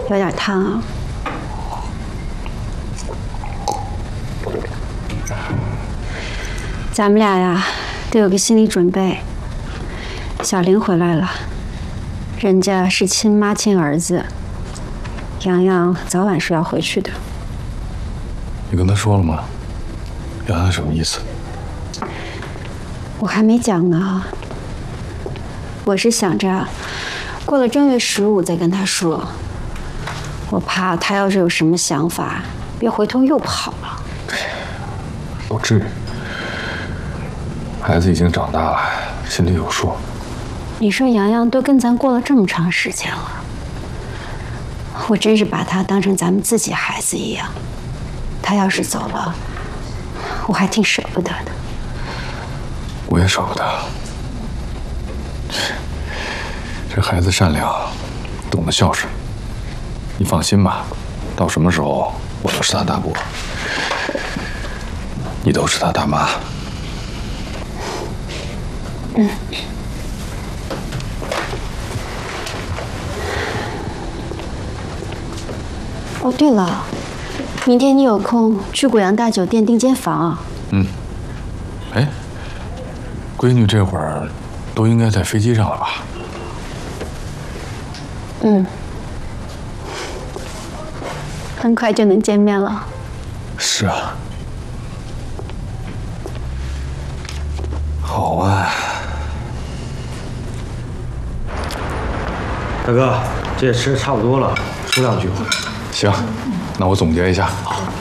有点烫啊。咱们俩呀，得有个心理准备。小玲回来了，人家是亲妈亲儿子，洋洋早晚是要回去的。 你跟他说了吗？洋洋什么意思？ 我还没讲呢。我是想着，过了正月15再跟他说。我怕他要是有什么想法，别回头又跑了。 不至于，孩子已经长大了，心里有数。 你说洋洋都跟咱过了这么长时间了，我真是把他当成咱们自己孩子一样。他要是走了，我还挺舍不得的。 我也舍不得。这孩子善良，懂得孝顺。你放心吧，到什么时候我都是他大伯，你都是他大妈。 嗯。哦，对了，明天你有空去古阳大酒店订间房啊？ 嗯。哎，闺女这会儿都应该在飞机上了吧？ 嗯。很快就能见面了。 是啊。好啊。 大哥，这也吃的差不多了，说两句吧。 行，那我总结一下。